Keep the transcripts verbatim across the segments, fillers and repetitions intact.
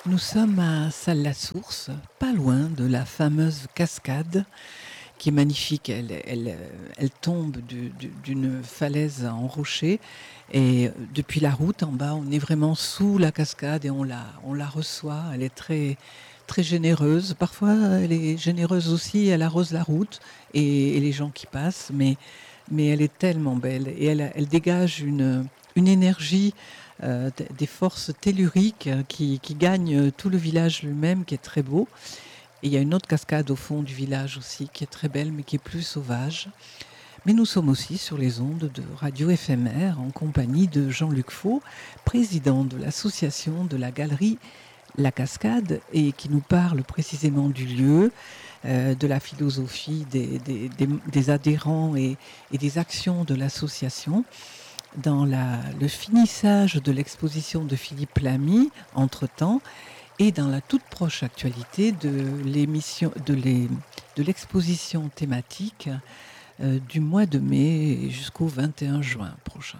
Nous sommes à Salles-la-Source, pas loin de la fameuse cascade qui est magnifique. Elle, elle, elle tombe du, du, d'une falaise en rocher et depuis la route en bas, on est vraiment sous la cascade et on la, on la reçoit. Elle est très, très généreuse. Parfois, elle est généreuse aussi. Elle arrose la route et, et les gens qui passent, mais, mais elle est tellement belle et elle, elle dégage une, une énergie. Euh, des forces telluriques qui, qui gagnent tout le village lui-même, qui est très beau. Et il y a une autre cascade au fond du village aussi, qui est très belle, mais qui est plus sauvage. Mais nous sommes aussi sur les ondes de Radio F M R, en compagnie de Jean-Luc Faux, président de l'association de la galerie La Cascade, et qui nous parle précisément du lieu, euh, de la philosophie des, des, des, des adhérents et, et des actions de l'association. Dans la, le finissage de l'exposition de Philippe Lamy, entre-temps, et dans la toute proche actualité de, l'émission, de, les, de l'exposition thématique euh, du mois de mai jusqu'au vingt et un juin prochain.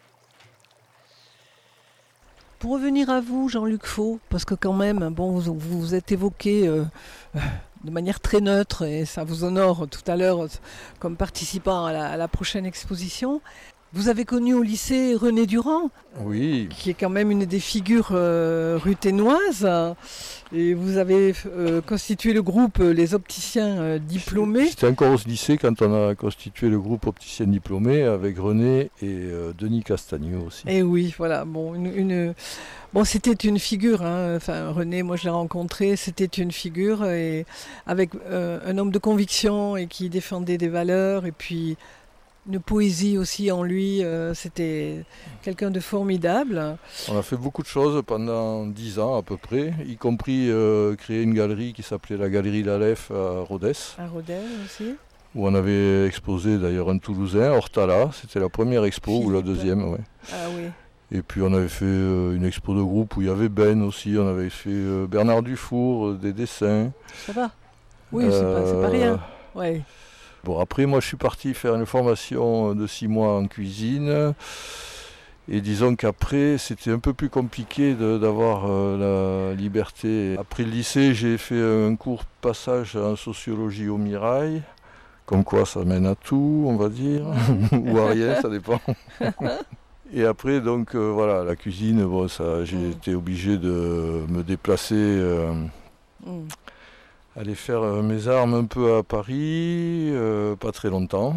Pour revenir à vous, Jean-Luc Faux, parce que quand même, bon, vous vous êtes évoqué euh, de manière très neutre, et ça vous honore tout à l'heure comme participant à la, à la prochaine exposition. Vous avez connu au lycée René Durand, oui, qui est quand même une des figures euh, ruthénoises, et vous avez euh, constitué le groupe Les Opticiens euh, Diplômés. C'était encore au lycée quand on a constitué le groupe Opticiens Diplômés avec René et euh, Denis Castagneau aussi. Et oui, voilà, bon, une, une, bon c'était une figure, hein. Enfin René, moi je l'ai rencontré, c'était une figure, et avec euh, un homme de conviction et qui défendait des valeurs, et puis une poésie aussi en lui, euh, c'était quelqu'un de formidable. On a fait beaucoup de choses pendant dix ans à peu près, y compris euh, créer une galerie qui s'appelait la Galerie d'Aleph à Rodez. À Rodez aussi. Où on avait exposé d'ailleurs un Toulousain, Hortala, c'était la première expo Philippe. Ou la deuxième, ouais. Ah oui. Et puis on avait fait euh, une expo de groupe où il y avait Ben aussi, on avait fait euh, Bernard Dufour, euh, des dessins. Ça va. Oui, euh, c'est, pas, c'est pas rien. Ouais. Bon, après, moi, je suis parti faire une formation de six mois en cuisine. Et disons qu'après, c'était un peu plus compliqué de, d'avoir euh, la liberté. Après le lycée, j'ai fait un court passage en sociologie au Mirail. Comme quoi, ça mène à tout, on va dire. Ou à rien, ça dépend. Et après, donc, euh, voilà, la cuisine, bon, ça, j'ai mm. été obligé de me déplacer... Euh, mm. aller faire euh, mes armes un peu à Paris, euh, pas très longtemps.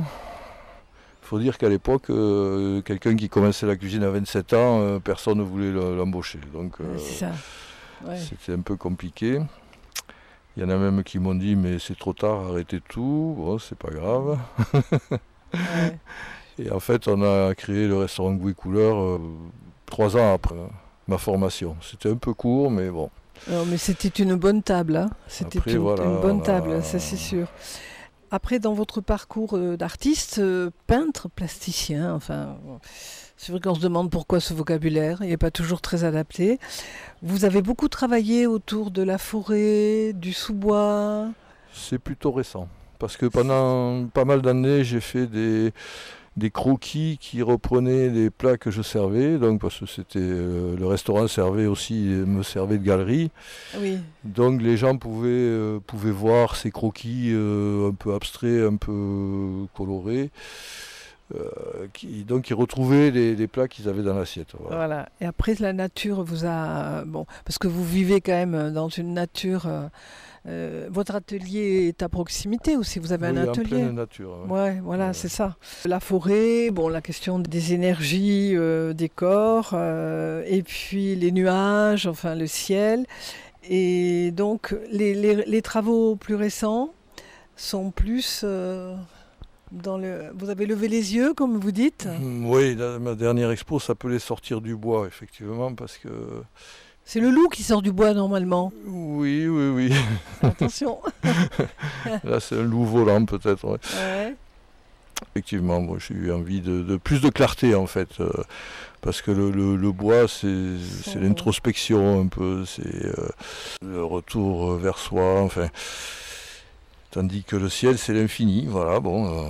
Il faut dire qu'à l'époque, euh, quelqu'un qui commençait la cuisine à vingt-sept ans, euh, personne ne voulait l'embaucher. Donc euh, c'est ça. Ouais. C'était un peu compliqué. Il y en a même qui m'ont dit mais c'est trop tard, arrêtez tout. Bon, c'est pas grave. Ouais. Et en fait, on a créé le restaurant Goût et Couleur euh, trois ans après hein, ma formation. C'était un peu court, mais bon. Non, mais c'était une bonne table, hein. C'était Après, une, voilà, une bonne a... table, ça c'est sûr. Après, dans votre parcours d'artiste, euh, peintre, plasticien, enfin, c'est vrai qu'on se demande pourquoi ce vocabulaire, il n'est pas toujours très adapté. Vous avez beaucoup travaillé autour de la forêt, du sous-bois. C'est plutôt récent, parce que pendant pas mal d'années, j'ai fait des... des croquis qui reprenaient les plats que je servais, donc parce que c'était euh, le restaurant servait aussi, me servait de galerie. Oui. Donc les gens pouvaient, euh, pouvaient voir ces croquis euh, un peu abstraits, un peu colorés, euh, qui, donc ils retrouvaient les, les plats qu'ils avaient dans l'assiette. Voilà. Voilà. Et après la nature vous a, bon, parce que vous vivez quand même dans une nature. Euh, Euh, votre atelier est à proximité aussi, vous avez oui, un atelier. En pleine nature. Ouais, ouais voilà, ouais. C'est ça. La forêt, bon, la question des énergies euh, des corps, euh, et puis les nuages, enfin le ciel. Et donc les, les, les travaux plus récents sont plus euh, dans le... Vous avez levé les yeux, comme vous dites ? Oui, la, ma dernière expo s'appelait Sortir du bois, effectivement, parce que... C'est le loup qui sort du bois normalement. Oui, oui, oui. Attention. Là, c'est un loup volant peut-être. Ouais. Ouais. Effectivement, moi, j'ai eu envie de, de plus de clarté en fait, euh, parce que le, le, le bois, c'est, c'est l'introspection un peu, c'est euh, le retour vers soi, enfin. Tandis que le ciel, c'est l'infini. Voilà. Bon. Euh,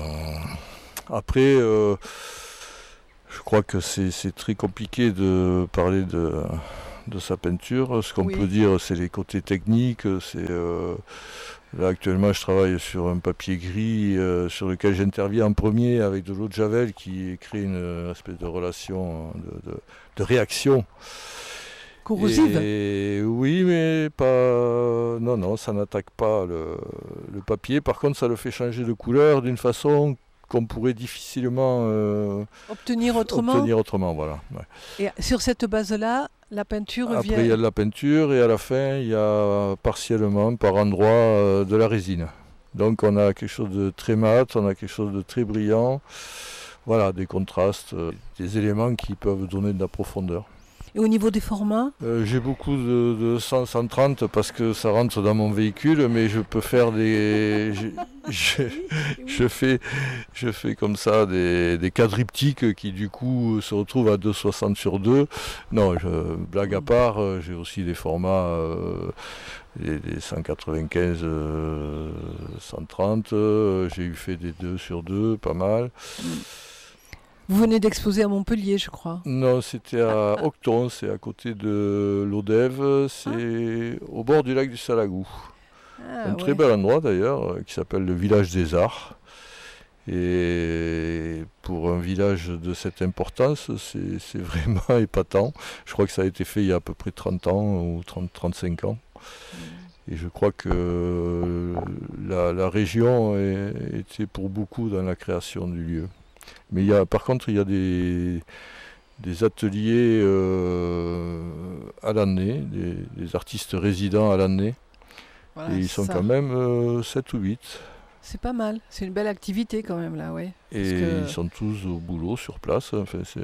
après. Euh, Je crois que c'est, c'est très compliqué de parler de, de sa peinture. Ce qu'on Oui. peut dire, c'est les côtés techniques. C'est, euh, là, actuellement, je travaille sur un papier gris euh, sur lequel j'interviens en premier avec de l'eau de Javel qui crée une espèce de relation, de, de, de réaction. Corrosive. Et oui, mais pas. Non, non, ça n'attaque pas le, le papier. Par contre, ça le fait changer de couleur d'une façon qu'on pourrait difficilement euh, Obtenir autrement. obtenir autrement. Voilà. Ouais. Et sur cette base-là, la peinture Après, vient. il y a de la peinture et à la fin, il y a partiellement, par endroit, euh, de la résine. Donc, on a quelque chose de très mat, on a quelque chose de très brillant. Voilà, des contrastes, euh, des éléments qui peuvent donner de la profondeur. Et au niveau des formats, Euh, j'ai beaucoup de, de cent, cent trente parce que ça rentre dans mon véhicule, mais je peux faire des. Je, je, je fais, je fais comme ça des, des quadriptyques qui du coup se retrouvent à deux virgule soixante sur deux. Non, je, blague à part, euh, j'ai aussi des formats, euh, des, des cent quatre-vingt-quinze, euh, cent trente. Euh, j'ai eu fait des deux sur deux, pas mal. vous venez d'exposer à Montpellier, je crois. Non, c'était à Octon, c'est à côté de l'Odève, c'est au bord du lac du Salagou. Ah, Un ouais. très bel endroit d'ailleurs, euh, qui s'appelle le village des Arts. Et pour un village de cette importance, c'est, c'est vraiment épatant. Je crois que ça a été fait il y a à peu près trente ans ou trente à trente-cinq ans. Et je crois que la, la région est, était pour beaucoup dans la création du lieu. Mais il y a, par contre, il y a des, des ateliers euh, à l'année, des, des artistes résidents à l'année. Voilà, Et ils c'est sont ça. quand même euh, sept ou huit. C'est pas mal. C'est une belle activité quand même là, ouais. Et que- ils sont tous au boulot, sur place. Enfin, c'est...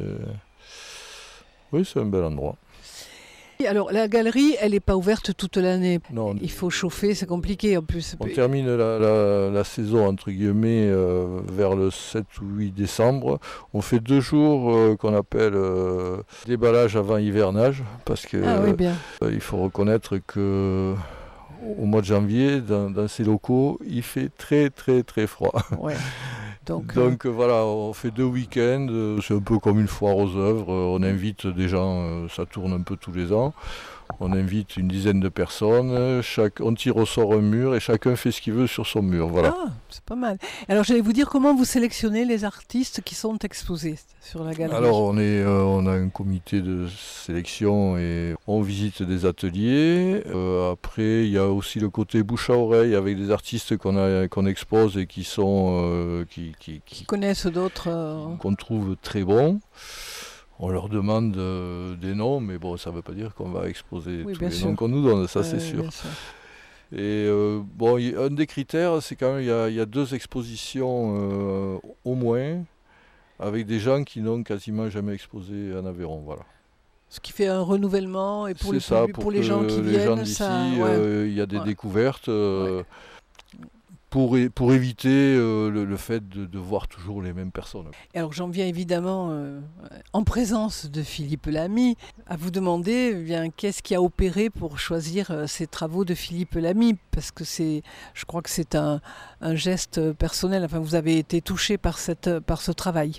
Oui, c'est un bel endroit. Et alors la galerie, elle n'est pas ouverte toute l'année. Non, Il faut chauffer, c'est compliqué en plus. on termine la, la, la saison entre guillemets euh, vers le sept ou huit décembre. On fait deux jours euh, qu'on appelle euh, déballage avant hivernage parce que Ah oui, bien. euh, il faut reconnaître que au mois de janvier, dans, dans ces locaux, il fait très très très froid. Ouais. Donc, euh, Donc euh, voilà, on fait deux week-ends, euh, c'est un peu comme une foire aux œuvres, euh, on invite des gens, euh, ça tourne un peu tous les ans, on invite une dizaine de personnes, euh, chaque, on tire au sort un mur et chacun fait ce qu'il veut sur son mur, voilà. ah, c'est pas mal. Alors j'allais vous dire comment vous sélectionnez les artistes qui sont exposés sur la galerie. Alors on, est, euh, on a un comité de sélection et on visite des ateliers. Euh, après il y a aussi le côté bouche à oreille avec des artistes qu'on, a, qu'on expose et qui sont, euh, qui, qui, qui- Qui connaissent d'autres. euh, qu'on trouve très bons. On leur demande euh, des noms, mais bon, ça ne veut pas dire qu'on va exposer Oui, tous bien les sûr. noms qu'on nous donne, ça c'est euh, sûr. bien sûr. Et euh, bon, y- un des critères, c'est quand même il y, a- il y a deux expositions euh, au moins, avec des gens qui n'ont quasiment jamais exposé en Aveyron, voilà. Ce qui fait un renouvellement et pour, C'est les, ça, publics- pour, pour les que gens qui les viennent, gens d'ici, ça. Ouais. euh, il y a des Ouais. découvertes. euh, Pour, é- pour éviter euh, le, le fait de, de voir toujours les mêmes personnes. Et alors j'en viens évidemment, euh, en présence de Philippe Lamy, à vous demander eh bien, qu'est-ce qui a opéré pour choisir euh, ces travaux de Philippe Lamy, parce que c'est, je crois que c'est un, un geste personnel, enfin vous avez été touché par, cette, par ce travail.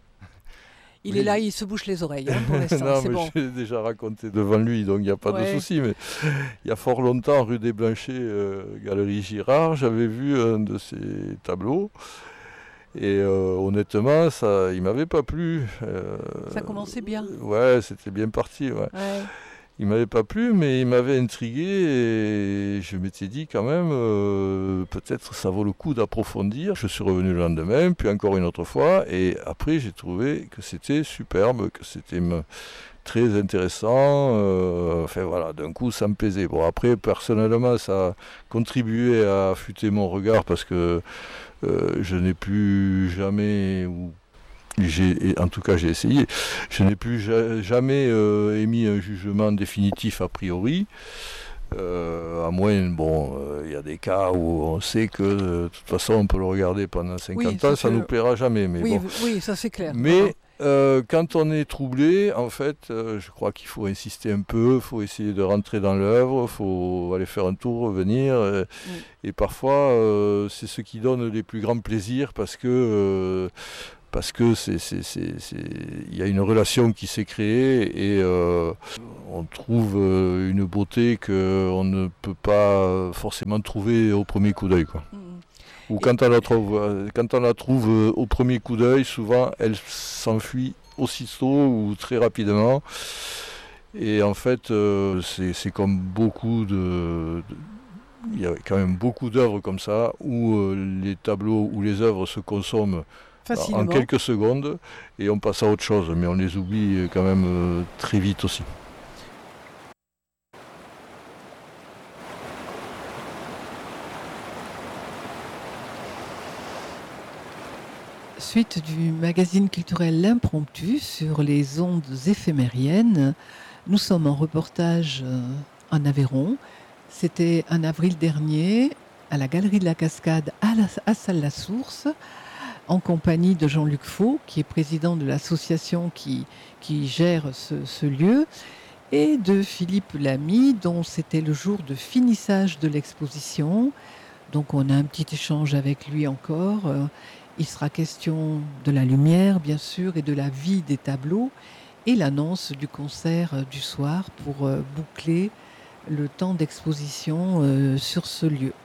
Il Oui. est là, il se bouche les oreilles hein, pour l'instant, non, c'est mais bon. je l'ai déjà raconté devant lui, donc il n'y a pas Ouais. de souci. Mais il y a fort longtemps, rue des Blanchers, euh, Galerie Girard, j'avais vu un de ses tableaux. Et euh, honnêtement, ça, il m'avait pas plu. Euh, Ça commençait bien. Ouais, c'était bien parti. Ouais. Ouais. Il m'avait pas plu, mais il m'avait intrigué et je m'étais dit quand même, euh, peut-être ça vaut le coup d'approfondir. Je suis revenu le lendemain, puis encore une autre fois, et après j'ai trouvé que c'était superbe, que c'était me- très intéressant. euh, enfin voilà, d'un coup ça me plaisait. Bon après personnellement ça a contribué à affûter mon regard parce que euh, je n'ai plus jamais ou j'ai, et en tout cas j'ai essayé, je n'ai plus ja- jamais euh, émis un jugement définitif a priori, euh, à moins, bon, il y a des cas où on sait que euh, de toute façon on peut le regarder pendant cinquante Oui, ans, ça ça fait- nous plaira jamais, mais Oui, bon. oui, ça c'est clair. Mais euh, quand on est troublé, en fait, euh, je crois qu'il faut insister un peu, il faut essayer de rentrer dans l'œuvre, il faut aller faire un tour, revenir. euh, Mm. Et parfois, euh, c'est ce qui donne les plus grands plaisirs parce que, euh, parce que c'est, c'est, c'est, c'est... il y a une relation qui s'est créée et euh, on trouve une beauté qu'on ne peut pas forcément trouver au premier coup d'œil, quoi. Mmh. Ou quand on la trouve, quand on la trouve au premier coup d'œil, souvent elle s'enfuit aussitôt ou très rapidement. Et en fait, euh, c'est, c'est comme beaucoup de, de... Il y a quand même beaucoup d'œuvres comme ça, où euh, les tableaux ou les œuvres se consomment facilement, en quelques secondes, et on passe à autre chose, mais on les oublie quand même euh, très vite aussi. Suite du magazine culturel L'Impromptu sur les ondes éphémériennes, nous sommes en reportage en Aveyron. C'était en avril dernier à la Galerie de la Cascade à, la, à Salles-la-Source, en compagnie de Jean-Luc Faux, qui est président de l'association qui, qui gère ce, ce lieu, et de Philippe Lamy, dont c'était le jour de finissage de l'exposition. Donc on a un petit échange avec lui encore. Il sera question de la lumière, bien sûr, et de la vie des tableaux, et l'annonce du concert du soir pour boucler le temps d'exposition sur ce lieu.